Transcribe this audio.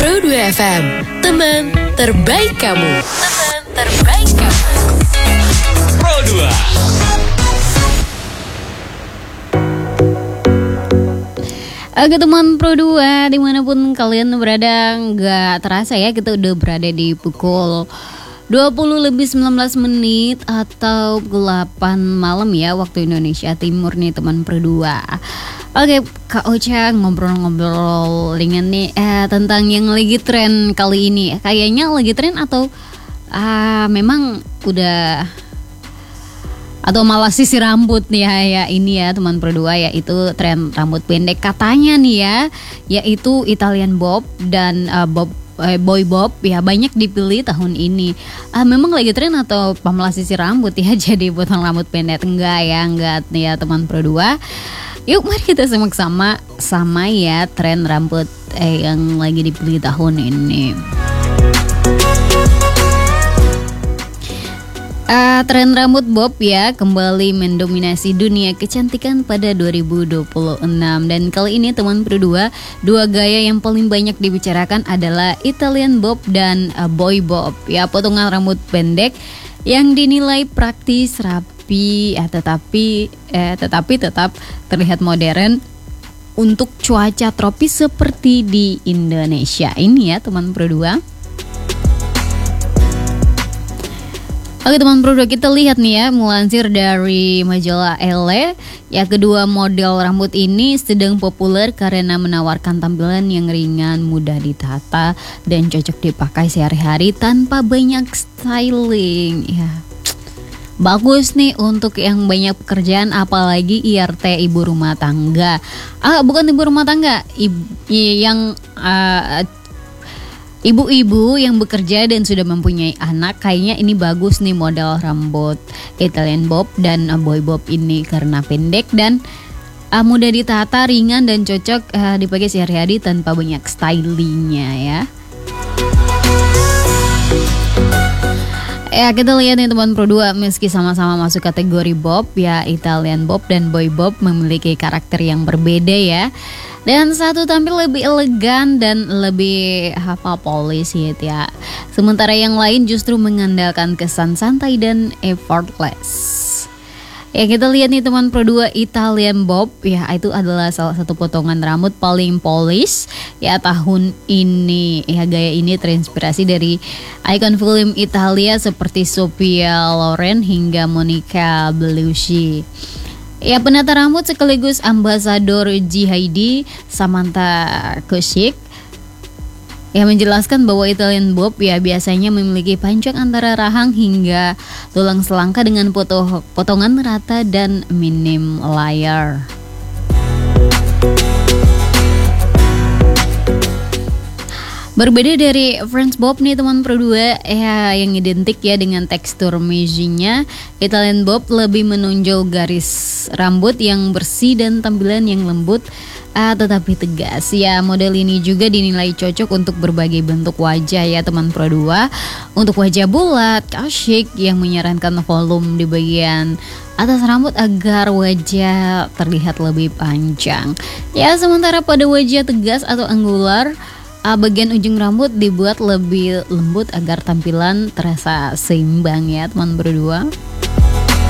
Pro 2 FM, teman terbaik kamu. Teman terbaik kamu. Pro 2. Oke teman Pro 2, dimanapun kalian berada, nggak terasa ya kita udah berada di pukul 20:19 atau 8 malam ya waktu Indonesia Timur nih teman Pro 2. Oke Kak Ocha ngobrol-ngobrol ringan nih tentang yang lagi tren kali ini. Kayaknya lagi tren atau memang udah atau malah sisir rambut nih ya ini ya teman Pro 2, yaitu tren rambut pendek katanya nih ya, yaitu Italian Bob dan boy bob ya, banyak dipilih tahun ini. Memang lagi tren atau malah sisir rambut ya jadi potong rambut pendek? Enggak ya teman Pro 2. Yuk mari kita simak sama ya tren rambut yang lagi dipilih tahun ini. Tren rambut bob ya kembali mendominasi dunia kecantikan pada 2026. Dan kali ini teman Pro 2, dua gaya yang paling banyak dibicarakan adalah Italian bob dan boy bob ya, potongan rambut pendek yang dinilai praktis, rapi tetapi tetap terlihat modern untuk cuaca tropis seperti di Indonesia ini ya teman Pro 2. Oke teman Pro 2, kita lihat nih ya, melansir dari majalah Elle ya, kedua model rambut ini sedang populer karena menawarkan tampilan yang ringan, mudah ditata dan cocok dipakai sehari-hari tanpa banyak styling ya. Bagus nih untuk yang banyak pekerjaan, apalagi IRT ibu rumah tangga. Bukan ibu rumah tangga, ibu-ibu yang bekerja dan sudah mempunyai anak. Kayaknya ini bagus nih model rambut Italian bob dan boy bob ini karena pendek dan mudah ditata, ringan dan cocok dipakai sehari-hari tanpa banyak stylingnya ya. Ya kita lihat nih teman Pro 2, meski sama-sama masuk kategori bob ya, Italian bob dan boy bob memiliki karakter yang berbeda ya. Dan satu tampil lebih elegan dan lebih polis gitu ya. Sementara yang lain justru mengandalkan kesan santai dan effortless. Ya kita lihat nih teman Pro 2, Italian bob ya, itu adalah salah satu potongan rambut paling polis ya tahun ini. Ya gaya ini terinspirasi dari ikon film Italia seperti Sophia Loren hingga Monica Bellucci. Ya penata rambut sekaligus ambasador GHD Samantha Kushik yang menjelaskan bahwa Italian bob ya biasanya memiliki panjang antara rahang hingga tulang selangka dengan potongan rata dan minim layer. Berbeda dari French bob nih teman Pro 2 ya, yang identik ya dengan tekstur mezinya, Italian bob lebih menonjol garis rambut yang bersih dan tampilan yang lembut tetapi tegas ya. Model ini juga dinilai cocok untuk berbagai bentuk wajah ya teman Pro 2. Untuk wajah bulat, asyik yang menyarankan volume di bagian atas rambut agar wajah terlihat lebih panjang ya. Sementara pada wajah tegas atau angular, bagian ujung rambut dibuat lebih lembut agar tampilan terasa seimbang ya teman Pro 2.